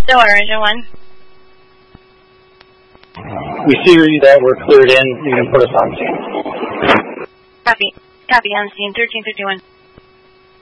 Stillwater Engine 1. We see that we're cleared in. You can put us on scene. Copy. Copy on scene, 1351.